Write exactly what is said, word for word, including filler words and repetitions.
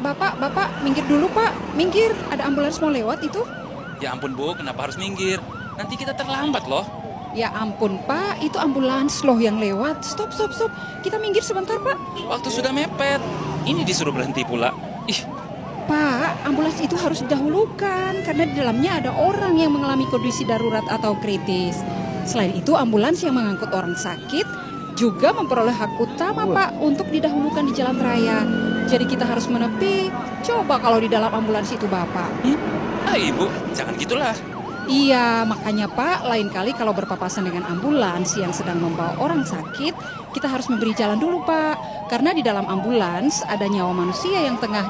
Bapak, Bapak, minggir dulu Pak, minggir. Ada ambulans mau lewat itu. Ya ampun Bu, kenapa harus minggir? Nanti kita terlambat loh. Ya ampun Pak, itu ambulans loh yang lewat. Stop, stop, stop. Kita minggir sebentar Pak. Waktu sudah mepet. Ini disuruh berhenti pula. Ih, Pak, ambulans itu harus didahulukan karena di dalamnya ada orang yang mengalami kondisi darurat atau kritis. Selain itu, ambulans yang mengangkut orang sakit juga memperoleh hak utama Pak untuk didahulukan di jalan raya. Jadi kita harus menepi. Coba kalau di dalam ambulans itu Bapak. hmm? Ah Ibu, jangan gitulah. Iya, makanya Pak, lain kali kalau berpapasan dengan ambulans yang sedang membawa orang sakit, kita harus memberi jalan dulu Pak. Karena di dalam ambulans ada nyawa manusia yang tengah